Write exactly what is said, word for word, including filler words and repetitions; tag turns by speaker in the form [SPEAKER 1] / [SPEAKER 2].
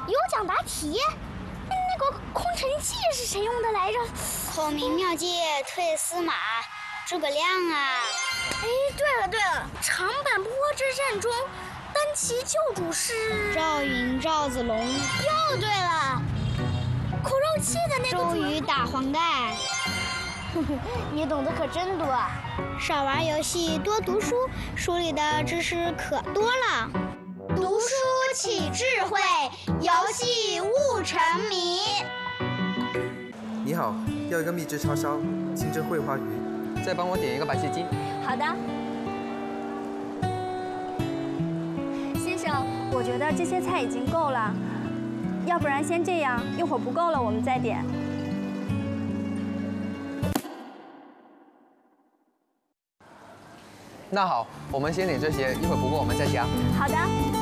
[SPEAKER 1] 有奖答题。那个空城计是谁用的来着？
[SPEAKER 2] 孔明妙计退司马，诸葛亮啊！
[SPEAKER 1] 哎，对了对了，长坂坡之战中，单骑救主是
[SPEAKER 2] 赵云、赵子龙。
[SPEAKER 1] 又对了，苦肉计的那个
[SPEAKER 2] 周瑜打黄盖。
[SPEAKER 1] 你懂得可真多啊！
[SPEAKER 2] 少玩游戏，多读书，书里的知识可多了。
[SPEAKER 1] 读书启智慧，游戏悟沉迷。
[SPEAKER 3] 你好，要一个蜜汁叉烧，清蒸桂花鱼，
[SPEAKER 4] 再帮我点一个白切鸡。
[SPEAKER 5] 好的。先生，我觉得这些菜已经够了，要不然先这样，一会儿不够了我们再点。
[SPEAKER 4] 那好，我们先点这些，一会儿不够我们再加。
[SPEAKER 5] 好的。